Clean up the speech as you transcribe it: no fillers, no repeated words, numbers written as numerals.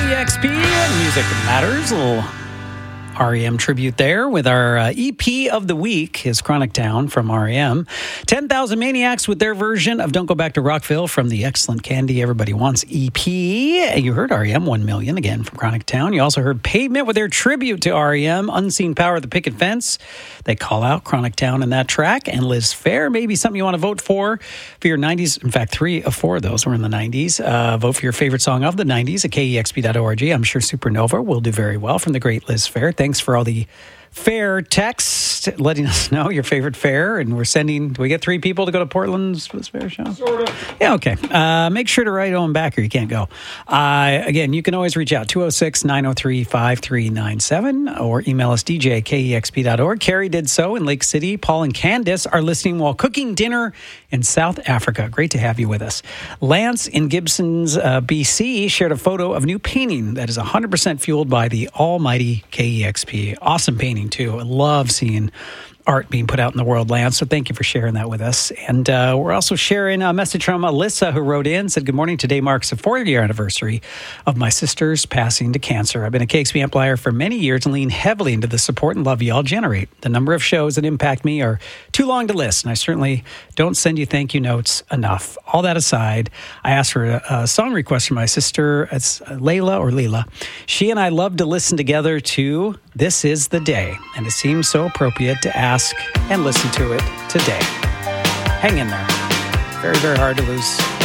KEXP and Music Matters. A little REM tribute there with our EP of the week is Chronic Town from REM. 10,000 Maniacs with their version of Don't Go Back to Rockville from the excellent Candy Everybody Wants EP. You heard REM 1 Million again from Chronic Town. You also heard Pavement with their tribute to REM, Unseen Power of the Picket Fence. They call out Chronic Town in that track. And Liz Phair, maybe something you want to vote for your 90s. In fact, 3 of 4 of those were in the 90s. Vote for your favorite song of the 90s at KEXP.org. I'm sure Supernova will do very well from the great Liz Phair. Thanks for all the fair text letting us know your favorite fair, and we're sending. Do we get 3 people to go to Portland's fair show? Sort of. Yeah, okay. Make sure to write on back or you can't go. Again, you can always reach out 206-903-5397 or email us dj@kexp.org. Carrie did so in Lake City. Paul and Candace are listening while cooking dinner in South Africa. Great to have you with us. Lance in Gibsons, BC shared a photo of new painting that is 100% fueled by the almighty KEXP. Awesome painting too. I love seeing art being put out in the world, Lance. So thank you for sharing that with us. And we're also sharing a message from Alyssa, who wrote in, said, good morning. Today marks the 4-year anniversary of my sister's passing to cancer. I've been a KXP amplifier for many years and lean heavily into the support and love y'all generate. The number of shows that impact me are too long to list, and I certainly don't send you thank you notes enough. All that aside, I asked for a song request from my sister. It's Layla or Leela. She and I love to listen together to This Is the Day, and it seems so appropriate to ask and listen to it today. Hang in there. Very, very hard to lose